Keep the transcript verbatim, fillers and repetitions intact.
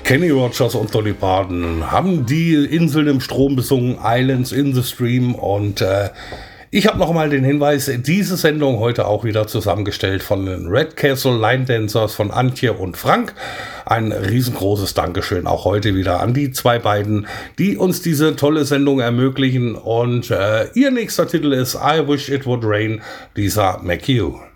Kenny Rogers und Dolly Parton haben die Inseln im Strom besungen, Islands in the Stream. Und äh, ich habe noch mal den Hinweis, diese Sendung heute auch wieder zusammengestellt von den Red Castle Line Dancers von Antje und Frank. Ein riesengroßes Dankeschön auch heute wieder an die zwei beiden, die uns diese tolle Sendung ermöglichen. Und äh, ihr nächster Titel ist I Wish It Would Rain, Lisa McHugh.